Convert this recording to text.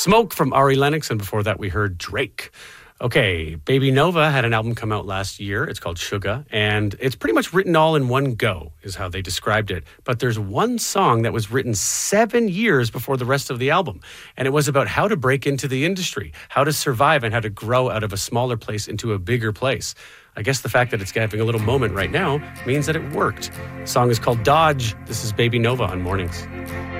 Smoke from Ari Lennox, and before that we heard Drake. Okay, Baby Nova had an album come out last year. It's called Sugar, and it's pretty much written all in one go, is how they described it. But there's one song that was written 7 years before the rest of the album, and it was about how to break into the industry, how to survive, and how to grow out of a smaller place into a bigger place. I guess the fact that it's having a little moment right now means that it worked. The song is called Dodge. This is Baby Nova on Mornings.